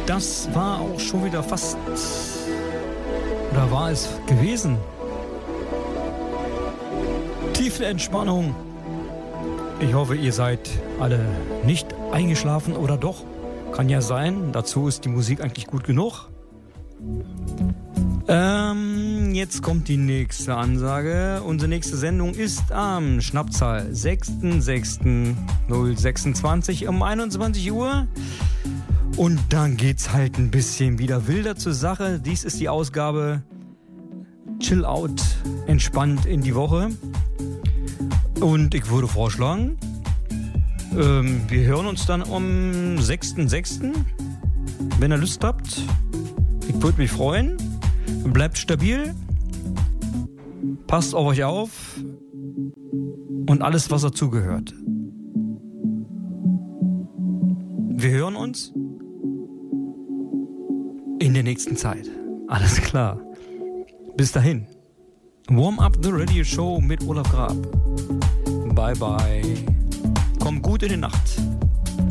das war auch schon wieder fast, oder war es gewesen? Tiefe Entspannung. Ich hoffe, ihr seid alle nicht eingeschlafen oder doch. Kann ja sein. Dazu ist die Musik eigentlich gut genug. Jetzt kommt die nächste Ansage. Unsere nächste Sendung ist am Schnappzahl 6.6.026 um 21 Uhr. Und dann geht's halt ein bisschen wieder wilder zur Sache. Dies ist die Ausgabe Chill Out, entspannt in die Woche. Und ich würde vorschlagen, wir hören uns dann am 6.6., wenn ihr Lust habt. Ich würde mich freuen. Bleibt stabil. Passt auf euch auf. Und alles, was dazugehört. Wir hören uns in der nächsten Zeit. Alles klar. Bis dahin. Warm Up the Radio Show mit Olaf Grab. Bye bye. Komm gut in die Nacht.